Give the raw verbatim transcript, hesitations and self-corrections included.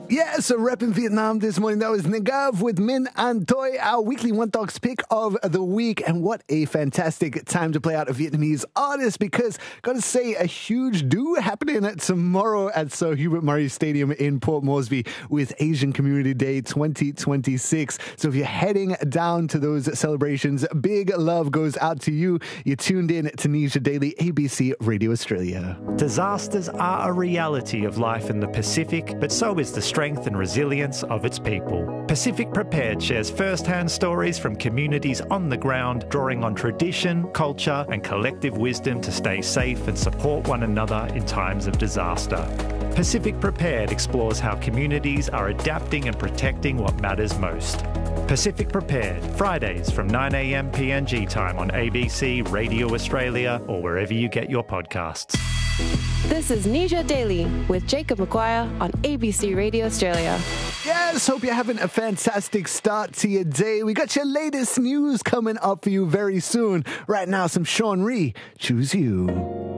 Yeah, so repping Vietnam this morning. That was Negav with Min and Toi, our weekly One Talks pick of the week. And what a fantastic time to play out a Vietnamese artist, because gotta say, a huge do happening tomorrow at Sir Hubert Murray Stadium in Port Moresby with Asian Community Day twenty twenty-six. So if you're heading down to those celebrations, big love goes out to you. You're tuned in to Nisha Daily, A B C Radio Australia. Disasters are a reality of life in the Pacific, but so is the strength and resilience of its people. Pacific Prepared shares first-hand stories from communities on the ground, drawing on tradition, culture and collective wisdom to stay safe and support one another in times of disaster. Pacific Prepared explores how communities are adapting and protecting what matters most. Pacific Prepared, Fridays from nine a.m. P N G time on A B C Radio Australia or wherever you get your podcasts. This is Nisha Daily with Jacob McGuire on A B C Radio Australia. Yes, hope you're having a fantastic start to your day. We got your latest news coming up for you very soon. Right now, some Sean Rhee, Choose You.